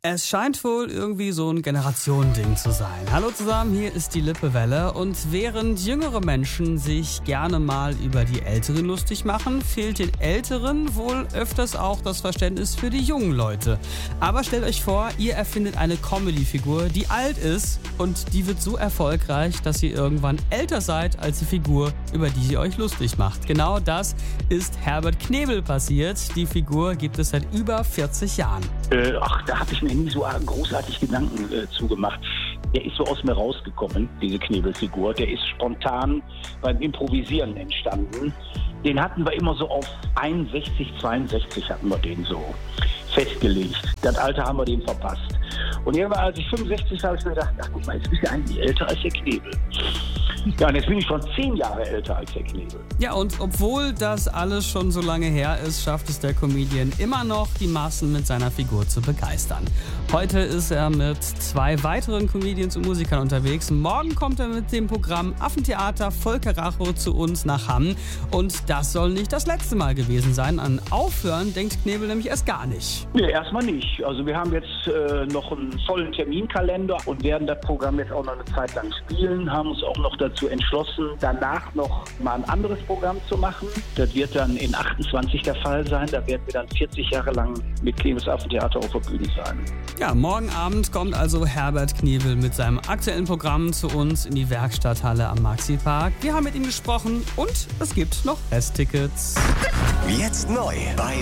Es scheint wohl irgendwie so ein Generationending zu sein. Hallo zusammen, hier ist die Lippewelle. Und während jüngere Menschen sich gerne mal über die Älteren lustig machen, fehlt den Älteren wohl öfters auch das Verständnis für die jungen Leute. Aber stellt euch vor, ihr erfindet eine Comedy-Figur, die alt ist und die wird so erfolgreich, dass ihr irgendwann älter seid als die Figur, über die ihr euch lustig macht. Genau das ist Herbert Knebel passiert. Die Figur gibt es seit über 40 Jahren. Da habe ich mir nie so großartig Gedanken zugemacht. Der ist so aus mir rausgekommen, diese Knebelfigur. Der ist spontan beim Improvisieren entstanden. Den hatten wir immer so auf 61, 62 hatten wir den so festgelegt. Das Alter haben wir dem verpasst. Und irgendwann, als ich 65 war, habe ich mir gedacht, ach guck mal, jetzt bist du eigentlich älter als der Knebel. Ja, und jetzt bin ich schon 10 Jahre älter als der Knebel. Ja, und obwohl das alles schon so lange her ist, schafft es der Comedian immer noch, die Massen mit seiner Figur zu begeistern. Heute ist er mit 2 weiteren Comedians und Musikern unterwegs. Morgen kommt er mit dem Programm Affentheater Volker Racho zu uns nach Hamm. Und das soll nicht das letzte Mal gewesen sein. An Aufhören denkt Knebel nämlich erst gar nicht. Nee, erstmal nicht. Also wir haben jetzt noch einen vollen Terminkalender und werden das Programm jetzt auch noch eine Zeit lang spielen, haben uns auch noch dazu entschlossen, danach noch mal ein anderes Programm zu machen. Das wird dann in 28 der Fall sein. Da werden wir dann 40 Jahre lang mit Knebels Affentheater auf der Bühne sein. Ja, morgen Abend kommt also Herbert Knebel mit seinem aktuellen Programm zu uns in die Werkstatthalle am Maxi-Park. Wir haben mit ihm gesprochen und es gibt noch Resttickets. Jetzt neu bei